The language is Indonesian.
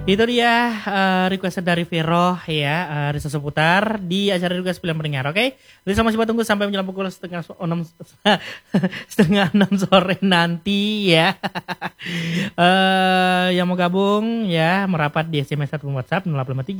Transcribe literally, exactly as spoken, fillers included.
Itu dia uh, request dari Vero ya, uh, Risa seputar di acara request pilihan pendengar, oke? Okay? Risa masih tunggu sampai menjelang pukul setengah enam setengah enam sore nanti ya. uh, yang mau gabung ya merapat di S M S atau WhatsApp nol delapan tiga